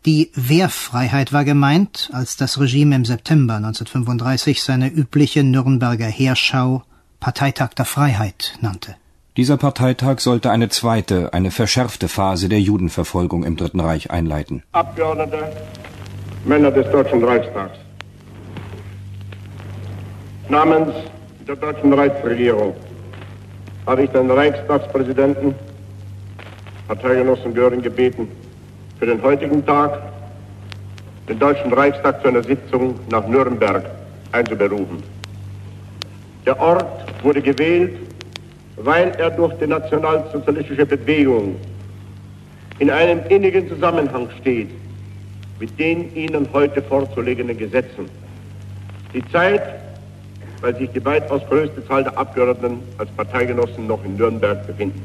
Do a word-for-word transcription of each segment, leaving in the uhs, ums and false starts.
Die Wehrfreiheit war gemeint, als das Regime im September neunzehnhundertfünfunddreißig seine übliche Nürnberger Heerschau Parteitag der Freiheit nannte. Dieser Parteitag sollte eine zweite, eine verschärfte Phase der Judenverfolgung im Dritten Reich einleiten. Abgeordnete, Männer des Deutschen Reichstags. Namens der Deutschen Reichsregierung habe ich den Reichstagspräsidenten, Parteigenossen Göring, gebeten, für den heutigen Tag den Deutschen Reichstag zu einer Sitzung nach Nürnberg einzuberufen. Der Ort wurde gewählt, weil er durch die nationalsozialistische Bewegung in einem innigen Zusammenhang steht mit den Ihnen heute vorzulegenden Gesetzen. Die Zeit, weil sich die weitaus größte Zahl der Abgeordneten als Parteigenossen noch in Nürnberg befinden.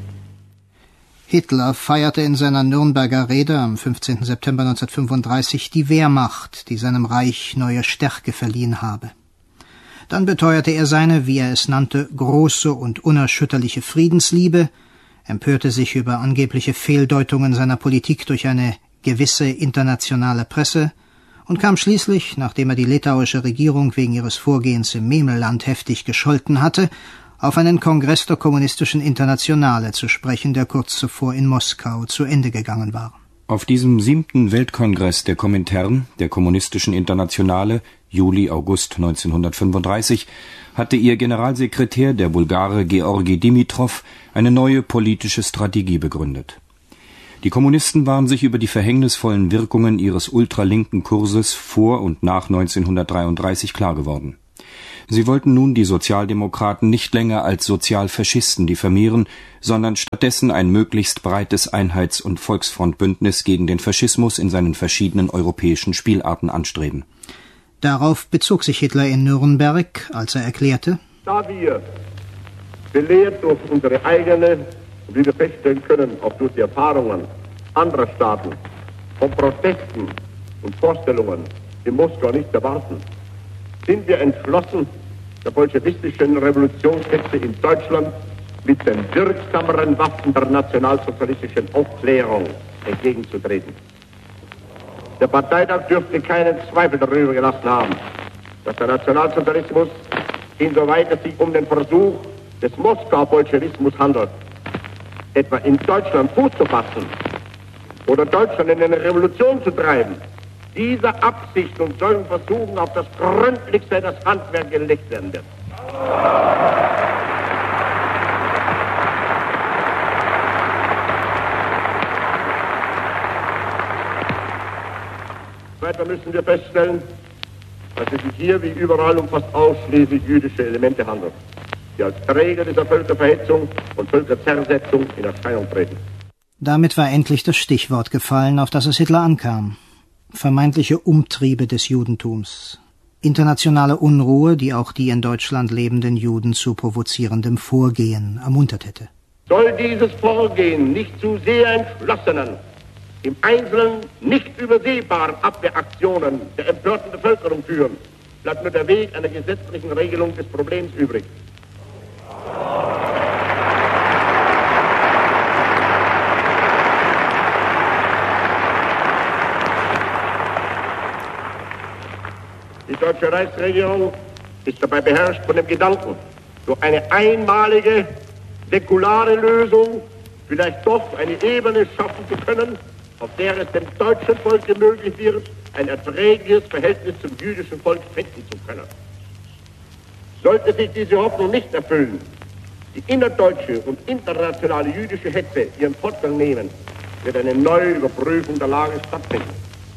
Hitler feierte in seiner Nürnberger Rede am fünfzehnten September neunzehnhundertfünfunddreißig die Wehrmacht, die seinem Reich neue Stärke verliehen habe. Dann beteuerte er seine, wie er es nannte, große und unerschütterliche Friedensliebe, empörte sich über angebliche Fehldeutungen seiner Politik durch eine gewisse internationale Presse und kam schließlich, nachdem er die litauische Regierung wegen ihres Vorgehens im Memelland heftig gescholten hatte, auf einen Kongress der Kommunistischen Internationale zu sprechen, der kurz zuvor in Moskau zu Ende gegangen war. Auf diesem siebten Weltkongress der Komintern, der Kommunistischen Internationale, Juli-August neunzehnhundertfünfunddreißig, hatte ihr Generalsekretär, der Bulgare Georgi Dimitrov, eine neue politische Strategie begründet. Die Kommunisten waren sich über die verhängnisvollen Wirkungen ihres ultralinken Kurses vor und nach neunzehnhundertdreiunddreißig klar geworden. Sie wollten nun die Sozialdemokraten nicht länger als Sozialfaschisten diffamieren, sondern stattdessen ein möglichst breites Einheits- und Volksfrontbündnis gegen den Faschismus in seinen verschiedenen europäischen Spielarten anstreben. Darauf bezog sich Hitler in Nürnberg, als er erklärte: Da wir, belehrt durch unsere eigene, und wie wir feststellen können, auch durch die Erfahrungen anderer Staaten, von Protesten und Vorstellungen in Moskau nicht erwarten, sind wir entschlossen, der bolschewistischen Revolutionshetze in Deutschland mit den wirksameren Waffen der nationalsozialistischen Aufklärung entgegenzutreten. Der Parteitag dürfte keinen Zweifel darüber gelassen haben, dass der Nationalsozialismus, insoweit es sich um den Versuch des Moskau-Bolschewismus handelt, etwa in Deutschland Fuß zu fassen oder Deutschland in eine Revolution zu treiben, dieser Absicht und solchen Versuchen auf das gründlichste das Handwerk gelegt werden wird. Weiter müssen wir feststellen, dass es sich hier wie überall um fast ausschließlich jüdische Elemente handelt, die als Träger dieser Völkerverhetzung und Völkerzersetzung in Erscheinung treten. Damit war endlich das Stichwort gefallen, auf das es Hitler ankam. Vermeintliche Umtriebe des Judentums. Internationale Unruhe, die auch die in Deutschland lebenden Juden zu provozierendem Vorgehen ermuntert hätte. Soll dieses Vorgehen nicht zu sehr entschlossenen, im Einzelnen nicht übersehbaren Abwehraktionen der empörten Bevölkerung führen, bleibt nur der Weg einer gesetzlichen Regelung des Problems übrig. Die deutsche Reichsregierung ist dabei beherrscht von dem Gedanken, durch eine einmalige, säkulare Lösung vielleicht doch eine Ebene schaffen zu können, auf der es dem deutschen Volke möglich wird, ein erträgliches Verhältnis zum jüdischen Volk finden zu können. Sollte sich diese Hoffnung nicht erfüllen, die innerdeutsche und internationale jüdische Hetze ihren Fortgang nehmen, wird eine neue Überprüfung der Lage stattfinden.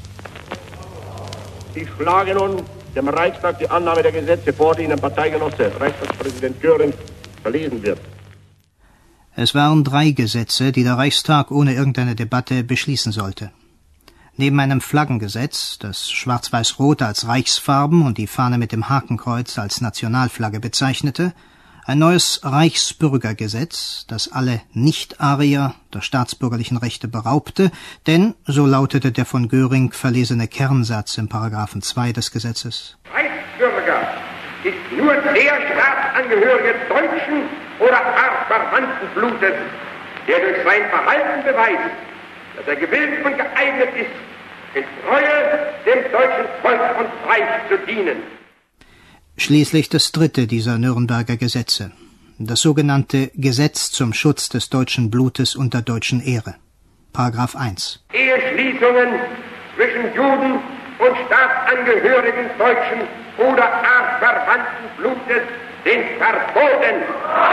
Ich schlage nun dem Reichstag die Annahme der Gesetze vor, die Ihnen Parteigenosse Reichstagspräsident Göring verlesen wird. Es waren drei Gesetze, die der Reichstag ohne irgendeine Debatte beschließen sollte. Neben einem Flaggengesetz, das Schwarz-Weiß-Rot als Reichsfarben und die Fahne mit dem Hakenkreuz als Nationalflagge bezeichnete, ein neues Reichsbürgergesetz, das alle Nicht-Arier der staatsbürgerlichen Rechte beraubte, denn, so lautete der von Göring verlesene Kernsatz im Paragraphen zwei des Gesetzes: Reichsbürger ist nur der Staatsangehörige deutschen oder artverwandten Blutes, der durch sein Verhalten beweist, dass er gewillt und geeignet ist, in Treue dem deutschen Volk und Reich zu dienen. Schließlich das dritte dieser Nürnberger Gesetze, das sogenannte Gesetz zum Schutz des deutschen Blutes und der deutschen Ehre. Paragraph eins. Eheschließungen zwischen Juden und Staatsangehörigen deutschen oder artverwandten Blutes sind verboten.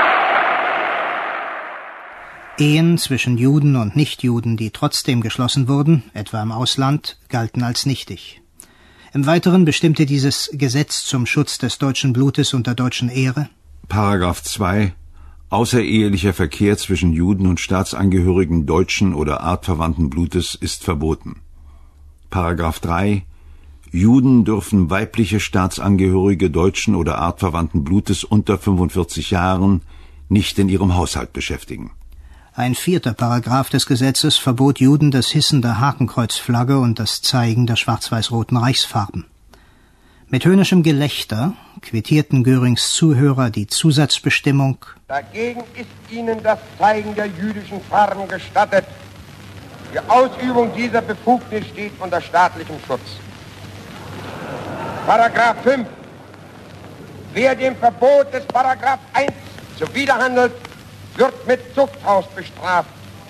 Ehen zwischen Juden und Nichtjuden, die trotzdem geschlossen wurden, etwa im Ausland, galten als nichtig. Im Weiteren bestimmte dieses Gesetz zum Schutz des deutschen Blutes und der deutschen Ehre: Paragraph zwei. Außerehelicher Verkehr zwischen Juden und Staatsangehörigen deutschen oder artverwandten Blutes ist verboten. Paragraph drei. Juden dürfen weibliche Staatsangehörige deutschen oder artverwandten Blutes unter fünfundvierzig Jahren nicht in ihrem Haushalt beschäftigen. Ein vierter Paragraph des Gesetzes verbot Juden das Hissen der Hakenkreuzflagge und das Zeigen der schwarz-weiß-roten Reichsfarben. Mit höhnischem Gelächter quittierten Görings Zuhörer die Zusatzbestimmung: Dagegen ist ihnen das Zeigen der jüdischen Farben gestattet. Die Ausübung dieser Befugnis steht unter staatlichem Schutz. Paragraph fünf. Wer dem Verbot des Paragraph eins zuwiderhandelt, wird mit Zuchthaus bestraft.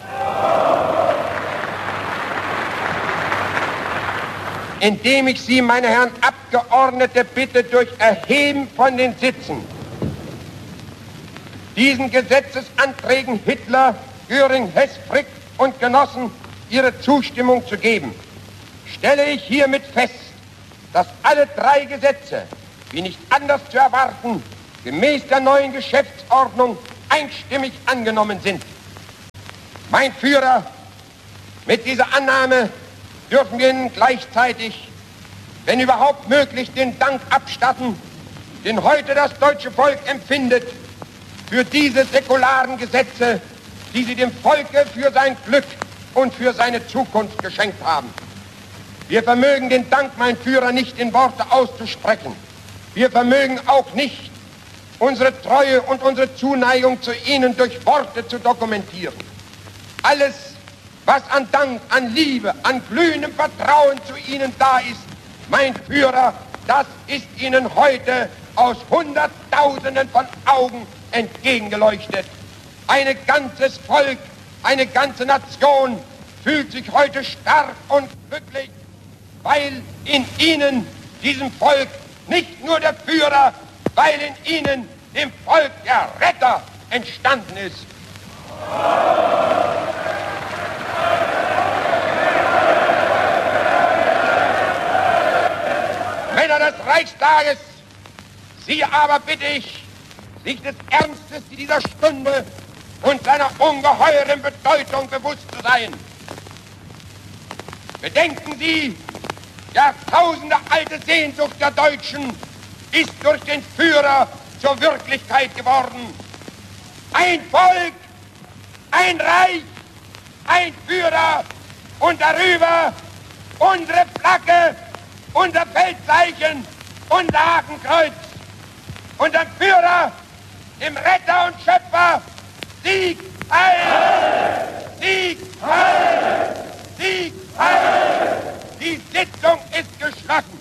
Indem ich Sie, meine Herren Abgeordnete, bitte durch Erheben von den Sitzen diesen Gesetzesanträgen Hitler, Göring, Hess, Frick und Genossen ihre Zustimmung zu geben, stelle ich hiermit fest, dass alle drei Gesetze, wie nicht anders zu erwarten, gemäß der neuen Geschäftsordnung einstimmig angenommen sind. Mein Führer, mit dieser Annahme dürfen wir Ihnen gleichzeitig, wenn überhaupt möglich, den Dank abstatten, den heute das deutsche Volk empfindet für diese säkularen Gesetze, die sie dem Volke für sein Glück und für seine Zukunft geschenkt haben. Wir vermögen den Dank, mein Führer, nicht in Worte auszusprechen. Wir vermögen auch nicht, unsere Treue und unsere Zuneigung zu Ihnen durch Worte zu dokumentieren. Alles, was an Dank, an Liebe, an glühendem Vertrauen zu Ihnen da ist, mein Führer, das ist Ihnen heute aus Hunderttausenden von Augen entgegengeleuchtet. Ein ganzes Volk, eine ganze Nation fühlt sich heute stark und glücklich, weil in Ihnen, diesem Volk, nicht nur der Führer, weil in Ihnen, dem Volk, der Retter entstanden ist. Männer des Reichstages, Sie aber bitte ich, sich des Ernstes dieser Stunde und seiner ungeheuren Bedeutung bewusst zu sein. Bedenken Sie, Jahrtausende alte Sehnsucht der Deutschen ist durch den Führer zur Wirklichkeit geworden. Ein Volk, ein Reich, ein Führer und darüber unsere Flagge, unser Feldzeichen, unser Hakenkreuz. Unser Führer, dem Retter und Schöpfer, Sieg, Heil! Sieg, Heil! Sieg, Heil! Die Sitzung ist geschlossen.